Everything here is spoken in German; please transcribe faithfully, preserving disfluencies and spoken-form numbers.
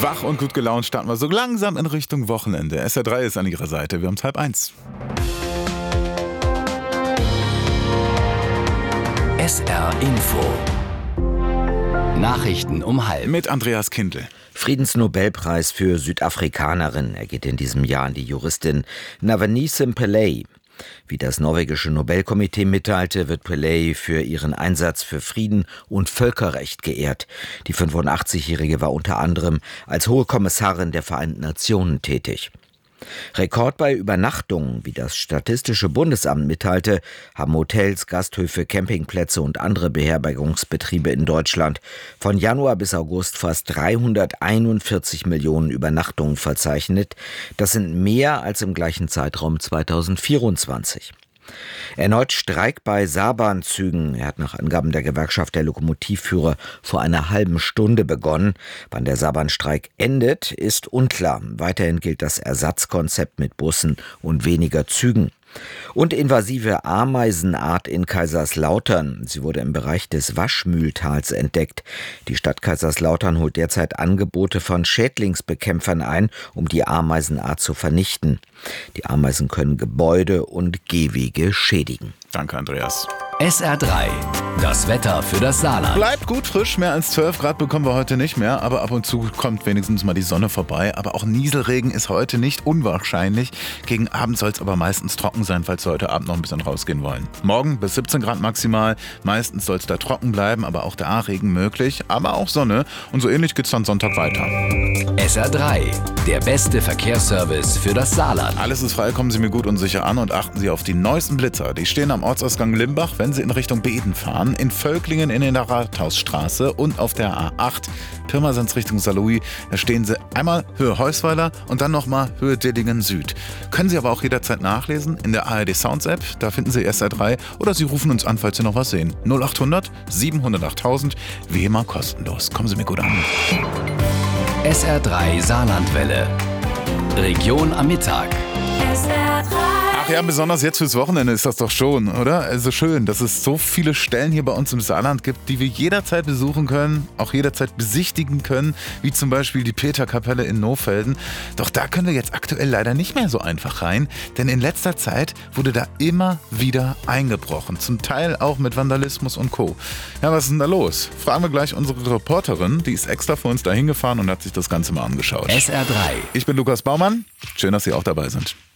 Wach und gut gelaunt starten wir so langsam in Richtung Wochenende. S R drei ist an Ihrer Seite. Wir haben es halb eins. S R Info. Nachrichten um halb. Mit Andreas Kindl. Friedensnobelpreis für Südafrikanerin. Er geht in diesem Jahr an die Juristin Navanese Pillay. Wie das norwegische Nobelkomitee mitteilte, wird Pillay für ihren Einsatz für Frieden und Völkerrecht geehrt. Die fünfundachtzigjährige war unter anderem als Hohe Kommissarin der Vereinten Nationen tätig. Rekord bei Übernachtungen, wie das Statistische Bundesamt mitteilte, haben Hotels, Gasthöfe, Campingplätze und andere Beherbergungsbetriebe in Deutschland von Januar bis August fast dreihunderteinundvierzig Millionen Übernachtungen verzeichnet. Das sind mehr als im gleichen Zeitraum zweitausendvierundzwanzig. Erneut Streik bei Saarbahnzügen. Er hat nach Angaben der Gewerkschaft der Lokomotivführer vor einer halben Stunde begonnen. Wann der Saarbahnstreik endet, ist unklar. Weiterhin gilt das Ersatzkonzept mit Bussen und weniger Zügen. Und invasive Ameisenart in Kaiserslautern. Sie wurde im Bereich des Waschmühltals entdeckt. Die Stadt Kaiserslautern holt derzeit Angebote von Schädlingsbekämpfern ein, um die Ameisenart zu vernichten. Die Ameisen können Gebäude und Gehwege schädigen. Danke, Andreas. S R drei. Das Wetter für das Saarland. Bleibt gut frisch, mehr als zwölf Grad bekommen wir heute nicht mehr, aber ab und zu kommt wenigstens mal die Sonne vorbei. Aber auch Nieselregen ist heute nicht unwahrscheinlich. Gegen Abend soll es aber meistens trocken sein, falls wir heute Abend noch ein bisschen rausgehen wollen. Morgen bis siebzehn Grad maximal. Meistens soll es da trocken bleiben, aber auch da Regen möglich, aber auch Sonne. Und so ähnlich geht's dann Sonntag weiter. S R drei. Der beste Verkehrsservice für das Saarland. Alles ist frei, kommen Sie mir gut und sicher an und achten Sie auf die neuesten Blitzer. Die stehen am Ortsausgang Limbach, wenn Sie in Richtung Beeden fahren, in Völklingen in der Rathausstraße und auf der A acht Pirmasens Richtung Saarlouis. Da stehen Sie einmal Höhe Heusweiler und dann nochmal Höhe Dillingen Süd. Können Sie aber auch jederzeit nachlesen in der A R D Sounds App, da finden Sie S R drei oder Sie rufen uns an, falls Sie noch was sehen. null acht hundert siebenhundertachttausend, wie immer kostenlos. Kommen Sie mir gut an. S R drei Saarlandwelle. Region am Mittag. S R drei. Ach ja, besonders jetzt fürs Wochenende ist das doch schon, oder? Also schön, dass es so viele Stellen hier bei uns im Saarland gibt, die wir jederzeit besuchen können, auch jederzeit besichtigen können, wie zum Beispiel die Peterkapelle in Nohfelden. Doch da können wir jetzt aktuell leider nicht mehr so einfach rein, denn in letzter Zeit wurde da immer wieder eingebrochen, zum Teil auch mit Vandalismus und Co. Ja, was ist denn da los? Fragen wir gleich unsere Reporterin, die ist extra für uns da hingefahren und hat sich das Ganze mal angeschaut. S R drei. Ich bin Lukas Baumann, schön, dass Sie auch dabei sind.